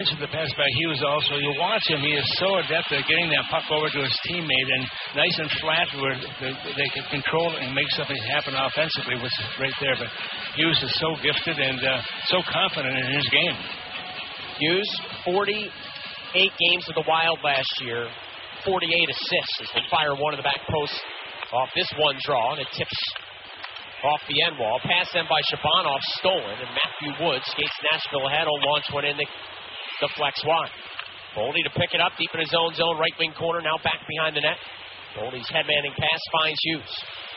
this is the pass by Hughes also. You watch him. He is so adept at getting that puck over to his teammate and nice and flat where they can control it and make something happen offensively, which is right there. But Hughes is so gifted and so confident in his game. Hughes, 48 games with the Wild last year, 48 assists as they fire one in the back post off this one draw, and it tips off the end wall. Pass then by Shabanov, stolen, and Matthew Wood skates Nashville ahead. On launch one in the flex wide. Boldy to pick it up deep in his own zone, right wing corner, now back behind the net. Boldy's headmanning pass finds Hughes.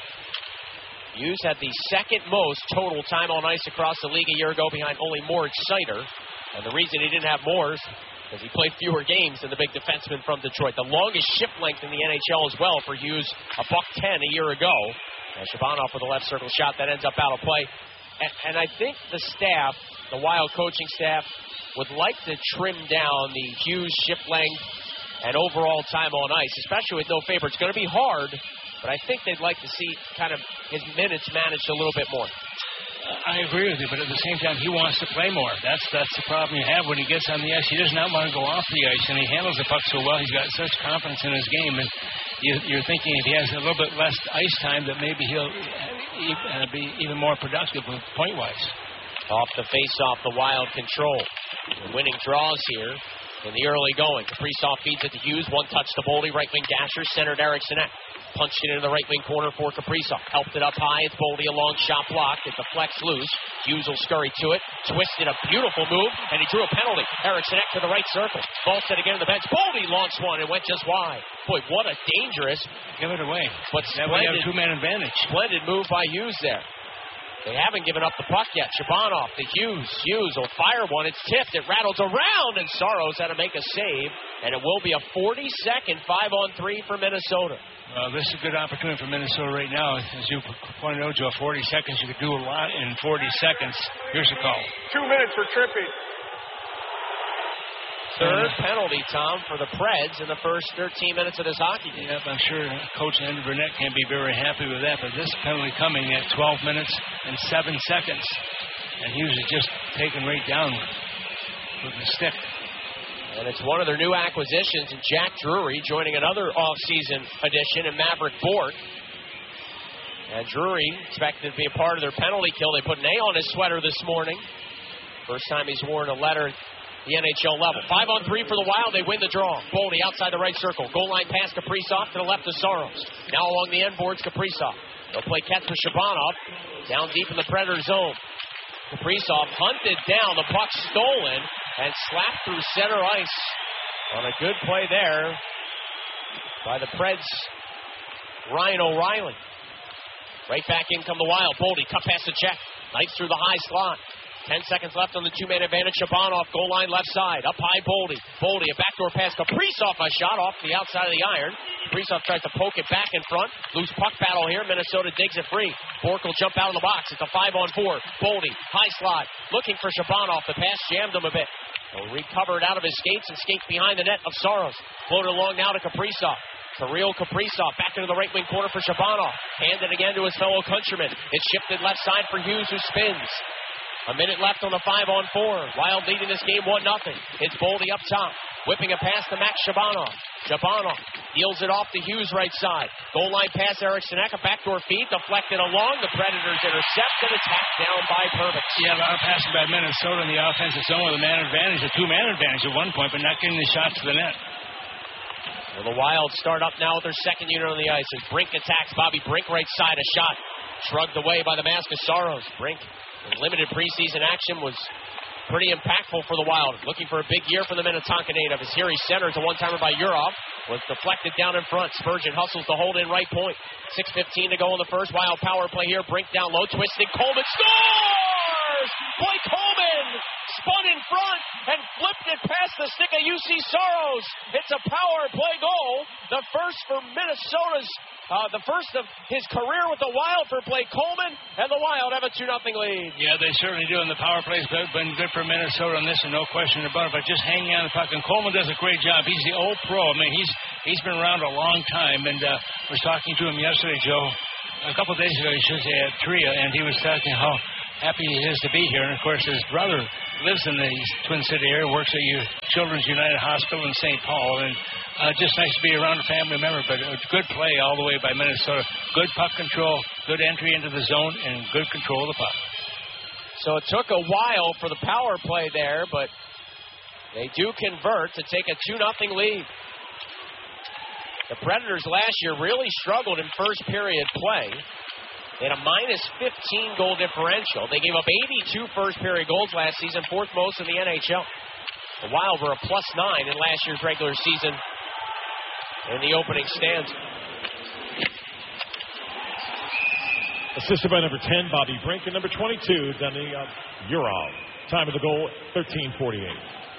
Hughes had the second most total time on ice across the league a year ago behind only Moritz Seider. And the reason he didn't have more is because he played fewer games than the big defenseman from Detroit. The longest shift length in the NHL as well for Hughes, $110 a year ago. And Shabanov with a left circle shot that ends up out of play. And I think the staff, the Wild coaching staff, would like to trim down the Hughes shift length and overall time on ice, especially with no favor. It's going to be hard, but I think they'd like to see kind of his minutes managed a little bit more. I agree with you, but at the same time, he wants to play more. That's the problem you have when he gets on the ice. He does not want to go off the ice, and he handles the puck so well. He's got such confidence in his game, and you're thinking if he has a little bit less ice time, that maybe he'll be even more productive point-wise. Off the face-off, the Wild control. The winning draws here in the early going. Kaprizov feeds it to Hughes. One touch to Boldy. Right wing dasher. Centered Eriksson. Punched it into the right wing corner for Kaprizov. Helped it up high. It's Boldy. A long shot blocked. It deflects loose. Hughes will scurry to it. Twisted a beautiful move. And he drew a penalty. Eriksson to the right circle. Ball set again to the bench. Boldy launched one and went just wide. Boy, what a dangerous. Give it away. But now we have a two-man advantage. Splendid move by Hughes there. They haven't given up the puck yet. Shabanov to Hughes. Hughes will fire one. It's tipped. It rattles around, and Saros had to make a save. And it will be a 40-second 5-on-3 for Minnesota. This is a good opportunity for Minnesota right now. As you pointed out, Joe, 40 seconds. You could do a lot in 40 seconds. Here's a call. 2 minutes for tripping. Third penalty, Tom, for the Preds in the first 13 minutes of this hockey game. Yep, I'm sure Coach Andy Burnett can't be very happy with that, but this penalty coming at 12 minutes and 7 seconds. And Hughes is just taken right down with the stick. And it's one of their new acquisitions, and Jack Drury joining another offseason addition in Maverick Bourque. And Drury expected to be a part of their penalty kill. They put an A on his sweater this morning. First time he's worn a letter the NHL level. 5-on-3 for the Wild. They win the draw. Boldy outside the right circle. Goal line pass Kaprizov to the left of Saros. Now along the end boards, Kaprizov. They'll play catch for Shabanov. Down deep in the Predator zone. Kaprizov hunted down. The puck stolen and slapped through center ice. On a good play there by the Preds, Ryan O'Reilly. Right back in come the Wild. Boldy, cut past the check. Knights through the high slot. 10 seconds left on the two-man advantage. Shabanov, goal line left side. Up high, Boldy. Boldy, a backdoor pass. Kaprizov, a shot off the outside of the iron. Kaprizov tries to poke it back in front. Loose puck battle here. Minnesota digs it free. Bourque will jump out of the box. It's a 5-on-4. Boldy, high slot. Looking for Shabanov. The pass jammed him a bit. He'll recover it out of his skates and skate behind the net of Saros. Floated along now to Kaprizov. Kirill Kaprizov back into the right wing corner for Shabanov. Handed again to his fellow countryman. It's shifted left side for Hughes, who spins. A minute left on the 5-on-4. Wild leading this game 1-0. It's Boldy up top. Whipping a pass to Max Shabanov. Shabanov deals it off to Hughes right side. Goal line pass, Eriksson. A backdoor feed deflected along. The Predators intercept and attack down by Perbix. Yeah, a lot of passing by Minnesota in the offensive zone with a man advantage, a two-man advantage at one point, but not getting the shots to the net. Well, the Wild start up now with their second unit on the ice as Brink attacks. Bobby Brink right side. A shot shrugged away by the mask of Saros. Brink, in limited preseason action, was pretty impactful for the Wild. Looking for a big year for the Minnetonka native as here he centers. A one-timer by Urov was deflected down in front. Spurgeon hustles to hold in right point. 6:15 to go in the first. Wild power play here. Brink down low. Twisting. Coleman scores! Blake Coleman spun in front and flipped it past the stick of UC Saros. It's a power play goal. The first for Minnesota's the first of his career with the Wild for Blake Coleman, and the Wild have a 2-0 lead. Yeah, they certainly do, and the power play's been good for Minnesota on this, and no question about it, but just hanging on the puck, and Coleman does a great job. He's the old pro. I mean, he's been around a long time, and was talking to him yesterday, Joe, a couple of days ago, he should say at Tria, and he was talking how happy he is to be here. And, of course, his brother lives in the Twin City area, works at Children's United Hospital in St. Paul. And just nice to be around a family member. But a good play all the way by Minnesota. Good puck control, good entry into the zone, and good control of the puck. So it took a while for the power play there, but they do convert to take a 2-0 lead. The Predators last year really struggled in first period play. They had a -15 goal differential. They gave up 82 first period goals last season, fourth most in the NHL. The Wild were a +9 in last year's regular season in the opening stanza. Assisted by number 10, Bobby Brink, and number 22, Danny Urov. Time of the goal, 13:48.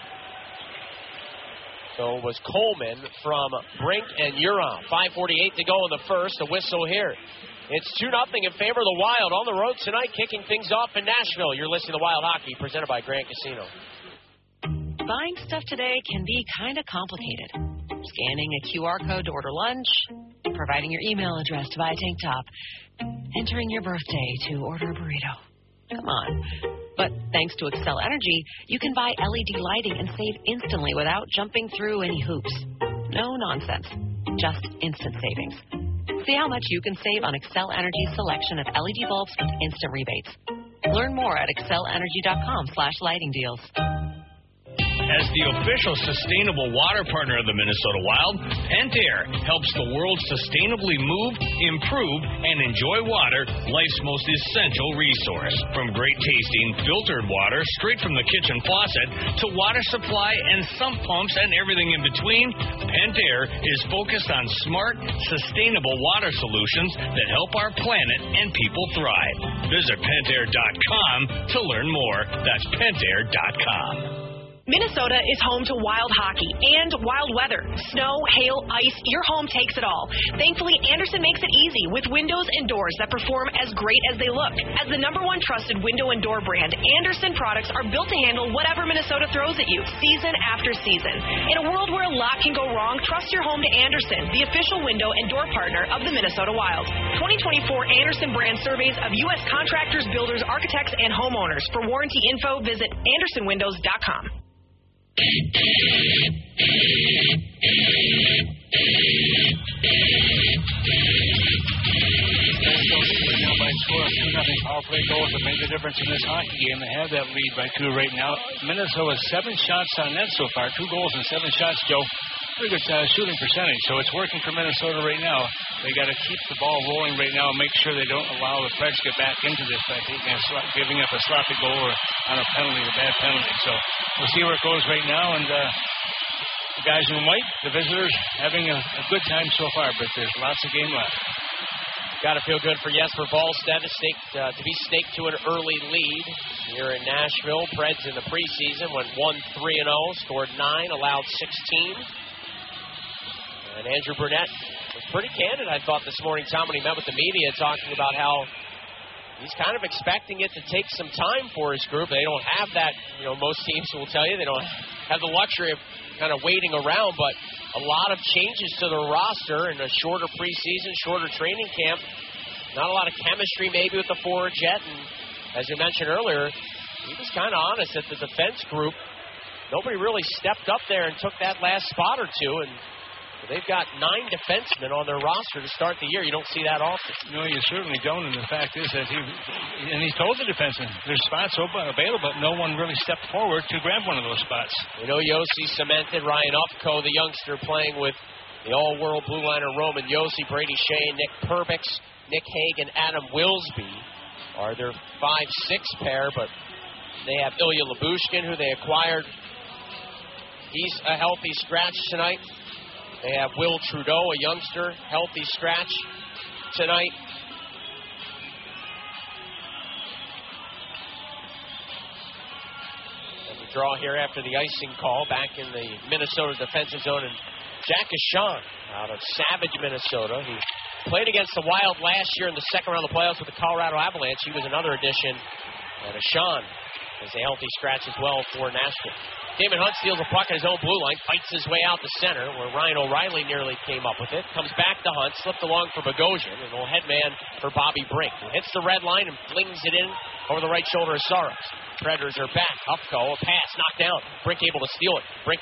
So it was Coleman from Brink and Urov. 5:48 to go in the first. A whistle here. It's 2-0 in favor of the Wild on the road tonight, kicking things off in Nashville. You're listening to Wild Hockey, presented by Grand Casino. Buying stuff today can be kind of complicated. Scanning a QR code to order lunch, providing your email address to buy a tank top, entering your birthday to order a burrito. Come on. But thanks to Xcel Energy, you can buy LED lighting and save instantly without jumping through any hoops. No nonsense. Just instant savings. See how much you can save on Xcel Energy's selection of LED bulbs with instant rebates. Learn more at XcelEnergy.com/lighting deals. As the official sustainable water partner of the Minnesota Wild, Pentair helps the world sustainably move, improve, and enjoy water, life's most essential resource. From great tasting filtered water straight from the kitchen faucet to water supply and sump pumps and everything in between, Pentair is focused on smart, sustainable water solutions that help our planet and people thrive. Visit Pentair.com to learn more. That's Pentair.com. Minnesota is home to wild hockey and wild weather. Snow, hail, ice, your home takes it all. Thankfully, Andersen makes it easy with windows and doors that perform as great as they look. As the #1 trusted window and door brand, Andersen products are built to handle whatever Minnesota throws at you, season after season. In a world where a lot can go wrong, trust your home to Andersen, the official window and door partner of the Minnesota Wild. 2024 Andersen brand surveys of U.S. contractors, builders, architects, and homeowners. For warranty info, visit AndersonWindows.com. By score of 2-0 power play goals that made the difference in this hockey game. They have that lead by 2 right now. Minnesota 7 shots on net so far, 2 goals and 7 shots, Joe. Pretty good shooting percentage, so it's working for Minnesota right now. They got to keep the ball rolling right now and make sure they don't allow the Preds to get back into this by giving up a sloppy goal or on a penalty, a bad penalty. So we'll see where it goes right now. And the guys in white, the visitors, having a good time so far, but there's lots of game left. Got to feel good for Jesper Wallstedt to be staked to an early lead here in Nashville. Preds in the preseason went 1-3-0, scored 9, allowed 16. And Andrew Burnett was pretty candid, I thought, this morning, Tom, when he met with the media, talking about how he's kind of expecting it to take some time for his group. They don't have that, most teams will tell you, they don't have the luxury of kind of waiting around, but a lot of changes to the roster in a shorter preseason, shorter training camp. Not a lot of chemistry maybe with the forward jet, and as you mentioned earlier, he was kind of honest that the defense group, nobody really stepped up there and took that last spot or two, and they've got 9 defensemen on their roster to start the year. You don't see that often. No, you certainly don't. And the fact is that he told the defensemen there's spots open, available, but no one really stepped forward to grab one of those spots. Yossi cemented Ryan Ufko, the youngster, playing with the all-world blue liner Roman Yossi, Brady Shea, Nick Perbix, Nick Hagan, Adam Wilsby are their 5-6 pair, but they have Ilya Lyubushkin, who they acquired. He's a healthy scratch tonight. They have Will Trudeau, a youngster, healthy scratch tonight. And the draw here after the icing call back in the Minnesota defensive zone. And Jack Eshon out of Savage, Minnesota, who played against the Wild last year in the second round of the playoffs with the Colorado Avalanche. He was another addition. And Eshon There's a healthy scratch as well for Nashville. Damon Hunt steals a puck at his own blue line, fights his way out the center, where Ryan O'Reilly nearly came up with it. Comes back to Hunt, slipped along for Bogosian, and a head man for Bobby Brink, who hits the red line and flings it in over the right shoulder of Saros. Predators are back. Upco, a pass, knocked down. Brink able to steal it. Brink